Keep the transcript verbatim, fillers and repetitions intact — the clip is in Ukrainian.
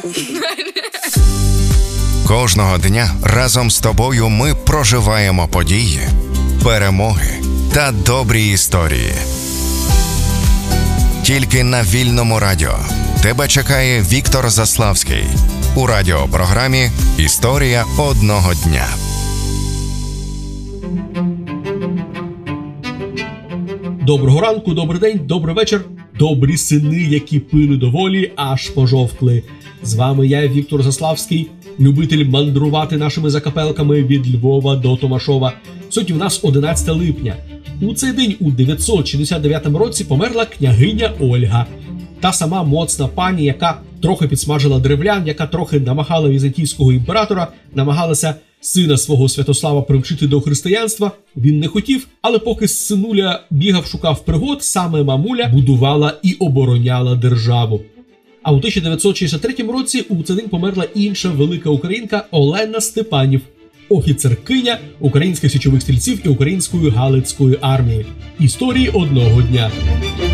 Кожного дня разом з тобою ми проживаємо події, перемоги та добрі історії. Тільки на Вільному радіо тебе чекає Віктор Заславський у радіопрограмі «Історія одного дня». Доброго ранку, добрий день, добрий вечір. Добрі сини, які пили доволі, аж пожовкли. З вами я, Віктор Заславський, любитель мандрувати нашими закапелками від Львова до Томашова. Сьогодні в нас одинадцяте липня. У цей день у дев'ятсот шістдесят дев'ятому році померла княгиня Ольга. Та сама моцна пані, яка трохи підсмажила древлян, яка трохи намагала візантійського імператора, намагалася сина свого Святослава привчити до християнства. Він не хотів, але поки синуля бігав, шукав пригод, саме мамуля будувала і обороняла державу. А у тисяча дев'ятсот шістдесят третьому році у цей день померла інша велика українка Олена Степанів, офіцеркиня українських січових стрільців і української Галицької армії. Історії одного дня.